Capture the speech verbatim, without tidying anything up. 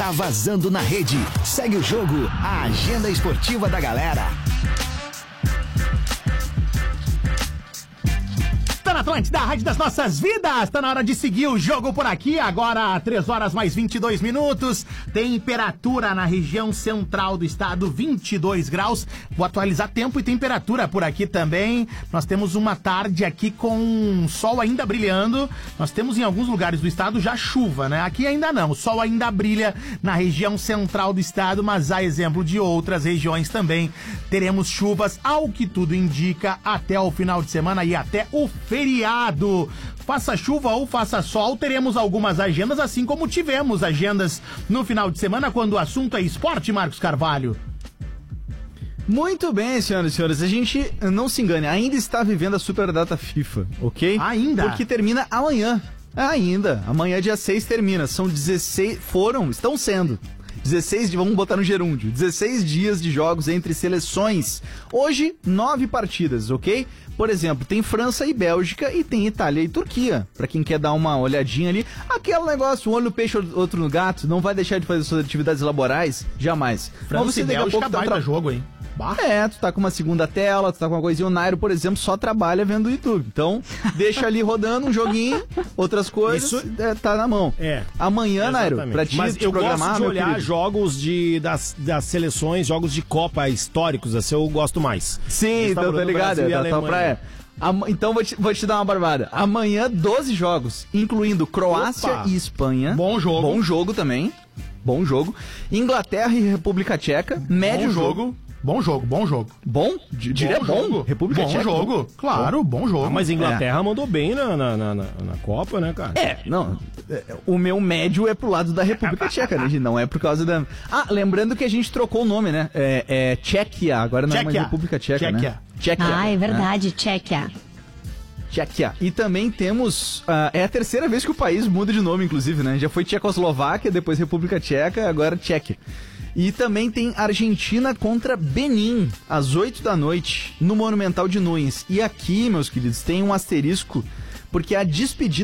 Tá vazando na rede. Segue o jogo, a agenda esportiva da galera. Tá na Atlântida, a rádio das nossas vidas. Tá na hora de seguir o jogo por aqui. Agora, três horas mais vinte e dois minutos. Temperatura na região central do estado, vinte e dois graus. Vou atualizar tempo e temperatura por aqui também. Nós temos uma tarde aqui com sol ainda brilhando. Nós temos em alguns lugares do estado já chuva, né? Aqui ainda não. O sol ainda brilha na região central do estado, mas a exemplo de outras regiões também teremos chuvas, ao que tudo indica, até o final de semana e até o feriado. Faça chuva ou faça sol, teremos algumas agendas, assim como tivemos agendas no final de semana, quando o assunto é esporte, Marcos Carvalho. Muito bem, senhoras e senhores, a gente, não se engane, ainda está vivendo a super data FIFA, ok? Ainda? Porque termina amanhã. Ainda. Amanhã, dia seis, termina. São dezesseis, foram, estão sendo dezesseis, vamos botar no gerúndio, dezesseis dias de jogos entre seleções. Hoje, nove partidas, ok? Por exemplo, tem França e Bélgica e tem Itália e Turquia. Pra quem quer dar uma olhadinha ali, aquele negócio, um olho no peixe, outro no gato, não vai deixar de fazer suas atividades laborais? Jamais. França Mas você e daqui a Bélgica pouco tá baita tra... jogo, hein? Bah. É, tu tá com uma segunda tela, tu tá com uma coisinha. O Nairo, por exemplo, só trabalha vendo o YouTube. Então, deixa ali rodando um joguinho, outras coisas, Isso... é, tá na mão. É. Amanhã, Nairo, pra ti Mas te eu programar, gosto de olhar querido. jogos de, das, das seleções, jogos de Copa históricos, assim, eu gosto mais. Sim, então tá ligado, é da tua praia. Então vou te, vou te dar uma barbada. Amanhã, doze jogos, incluindo Croácia Opa. e Espanha. Bom jogo. Bom jogo também. Bom jogo. Inglaterra e República Tcheca. Médio bom jogo. jogo. Bom jogo, bom jogo. Bom? Diria bom. Jogo. República bom Tcheca. Jogo. Claro, bom, bom jogo. Ah, mas a Inglaterra é. mandou bem na, na, na, na Copa, né, cara? É, não. O meu médio é pro lado da República Tcheca, né? Não é por causa da... Ah, lembrando que a gente trocou o nome, né? É, é Tchequia, agora não Tchequia. é mais República Tcheca, Tchequia. né? Tchequia. Ah, é verdade, Tchequia. Tchequia. E também temos... Uh, é a terceira vez que o país muda de nome, inclusive, né? Já foi Tchecoslováquia, depois República Tcheca, agora Tchequia. E também tem Argentina contra Benin, às oito da noite, no Monumental de Nunes. E aqui, meus queridos, tem um asterisco, porque a despedida